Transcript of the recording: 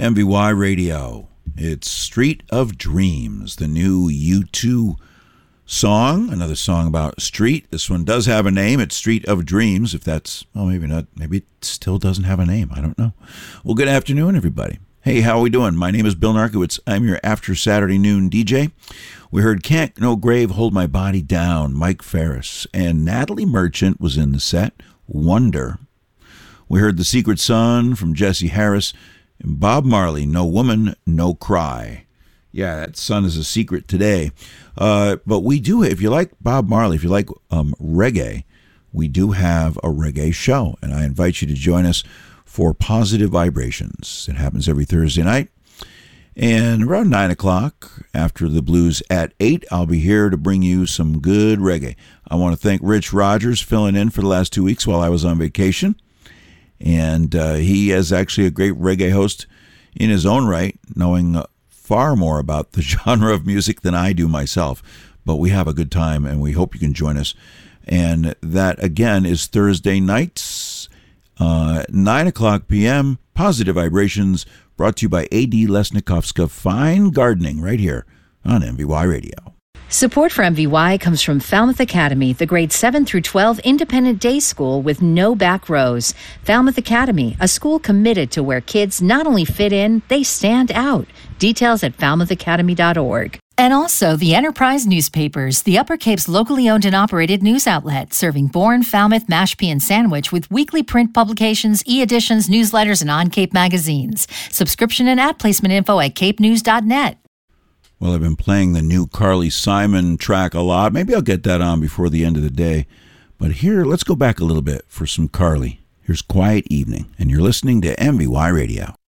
MVY Radio. It's Street of Dreams, the new U2 song, another song about street. This one does have a name. It's Street of Dreams. If that's, well, maybe not. Maybe it still doesn't have a name. I don't know. Well, good afternoon, everybody. Hey, how are we doing? My name is Bill Narkowitz. I'm your after Saturday noon DJ. We heard Can't No Grave Hold My Body Down, Mike Ferris, and Natalie Merchant was in the set, Wonder. We heard The Secret Sun from Jesse Harris, and Bob Marley, No Woman, No Cry. Yeah, that sun is a secret today. But we do, if you like Bob Marley, if you like reggae, we do have a reggae show. And I invite you to join us for Positive Vibrations. It happens every Thursday night. And around 9 o'clock, after the blues at 8, I'll be here to bring you some good reggae. I want to thank Rich Rogers filling in for the last 2 weeks while I was on vacation. And he is actually a great reggae host in his own right, knowing far more about the genre of music than I do myself. But we have a good time, and we hope you can join us. And that, again, is Thursday nights, 9 o'clock p.m., Positive Vibrations, brought to you by A.D. Lesnikovska Fine Gardening, right here on MVY Radio. Support for MVY comes from Falmouth Academy, the grades 7 through 12 independent day school with no back rows. Falmouth Academy, a school committed to where kids not only fit in, they stand out. Details at falmouthacademy.org. And also the Enterprise Newspapers, the Upper Cape's locally owned and operated news outlet, serving Bourne, Falmouth, Mashpee, and Sandwich with weekly print publications, e-editions, newsletters, and on-Cape magazines. Subscription and ad placement info at capenews.net. Well, I've been playing the new Carly Simon track a lot. Maybe I'll get that on before the end of the day. But here, let's go back a little bit for some Carly. Here's Quiet Evening, and you're listening to MVY Radio.